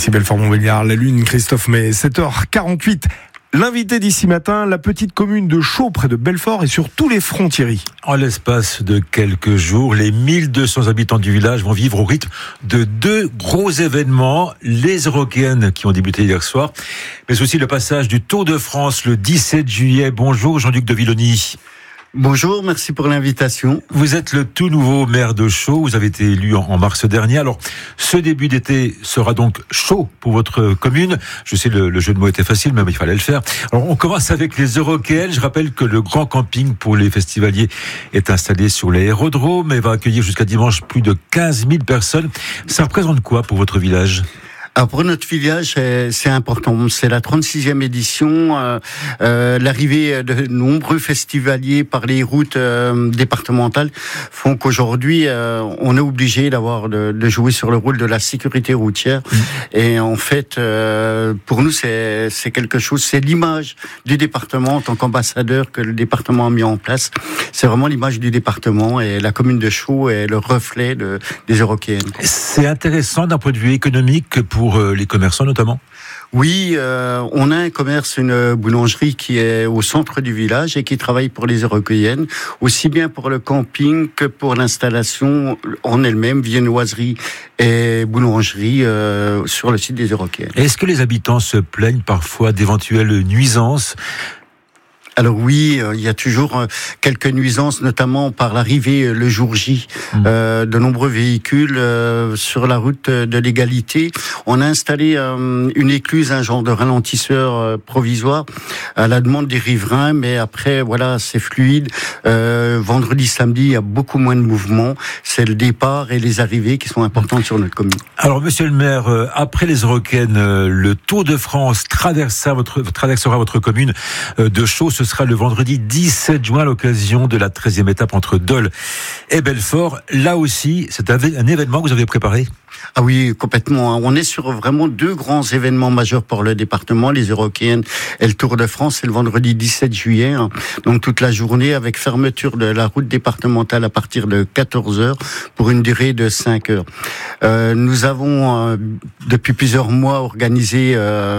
Merci Belfort-Montbéliard, la Lune, Christophe May, 7h48. L'invité d'ici matin, la petite commune de Chaux, près de Belfort, et sur tous les fronts, Thierry. En l'espace de quelques jours, les 1200 habitants du village vont vivre au rythme de 2 gros événements. Les Eurockéennes qui ont débuté hier soir, mais aussi le passage du Tour de France le 17 juillet. Bonjour Jean-Luc de Villoni. Bonjour, merci pour l'invitation. Vous êtes le tout nouveau maire de Chaux, vous avez été élu en mars dernier. Alors, ce début d'été sera donc chaud pour votre commune. Je sais, le jeu de mots était facile, mais il fallait le faire. Alors, on commence avec les Eurockéennes. Je rappelle que le grand camping pour les festivaliers est installé sur l'aérodrome et va accueillir jusqu'à dimanche plus de 15 000 personnes. Ça représente quoi pour votre village ? Alors pour notre village, c'est important. C'est la 36e édition. L'arrivée de nombreux festivaliers par les routes départementales font qu'aujourd'hui, on est obligé de jouer sur le rôle de la sécurité routière. Et en fait, pour nous, c'est quelque chose. C'est l'image du département en tant qu'ambassadeur que le département a mis en place. C'est vraiment l'image du département et la commune de Chaux est le reflet des Eurockéennes. C'est intéressant d'un point de vue économique pour les commerçants notamment. Oui, on a un commerce, une boulangerie qui est au centre du village et qui travaille pour les Eurockéennes, aussi bien pour le camping que pour l'installation en elle-même, viennoiserie et boulangerie sur le site des Eurockéennes. Est-ce que les habitants se plaignent parfois d'éventuelles nuisances ? Alors oui, il y a toujours quelques nuisances, notamment par l'arrivée le jour J de nombreux véhicules sur la route de l'égalité. On a installé une écluse, un genre de ralentisseur provisoire à la demande des riverains, mais après, voilà, c'est fluide. Vendredi, samedi, il y a beaucoup moins de mouvement. C'est le départ et les arrivées qui sont importantes sur notre commune. Alors, monsieur le maire, après les Eurockéennes, le Tour de France traversera votre commune de Chaux. Ce sera le vendredi 17 juin à l'occasion de la 13e étape entre Dole et Belfort. Là aussi, c'est un événement que vous avez préparé ? Ah oui, complètement. On est sur vraiment 2 grands événements majeurs pour le département, les Eurockéennes et le Tour de France. C'est le vendredi 17 juillet, donc toute la journée avec fermeture de la route départementale à partir de 14h pour une durée de 5 heures. Nous avons depuis plusieurs mois organisé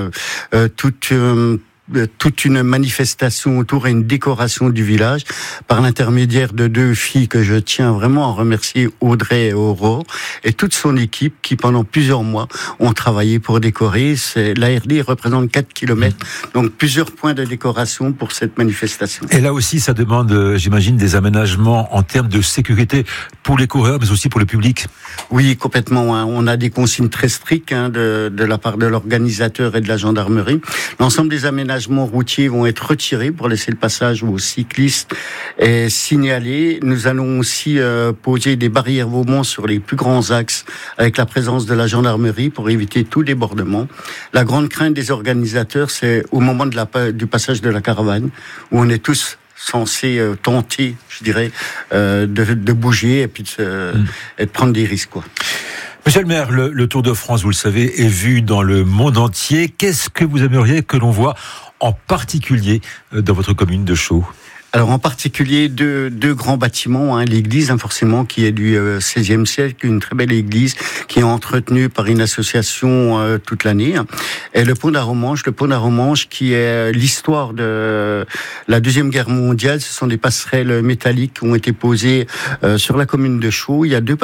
toute une manifestation autour et une décoration du village par l'intermédiaire de 2 filles que je tiens vraiment à remercier, Audrey et Aurore, et toute son équipe qui pendant plusieurs mois ont travaillé pour décorer. L'ARD représente 4 km, donc plusieurs points de décoration pour cette manifestation. Et là aussi, ça demande, j'imagine, des aménagements en termes de sécurité pour les coureurs, mais aussi pour le public. Oui, complètement. On a des consignes très strictes de la part de l'organisateur et de la gendarmerie. L'ensemble des aménagements routiers vont être retirés pour laisser le passage aux cyclistes et signalés. Nous allons aussi poser des barrières vaumans sur les plus grands axes avec la présence de la gendarmerie pour éviter tout débordement. La grande crainte des organisateurs, c'est au moment du passage de la caravane où on est tous censés tenter, je dirais, de bouger et puis et de prendre des risques, quoi. Monsieur le maire, le Tour de France, vous le savez, est vu dans le monde entier. Qu'est-ce que vous aimeriez que l'on voit en particulier dans votre commune de Chaux ? Alors en particulier deux grands bâtiments, l'église forcément qui est du XVIe siècle, une très belle église qui est entretenue par une association toute l'année, et le pont d'Arromanches. Le pont d'Arromanches qui est l'histoire de la Deuxième Guerre mondiale. Ce sont des passerelles métalliques qui ont été posées sur la commune de Chaux. Il y a 2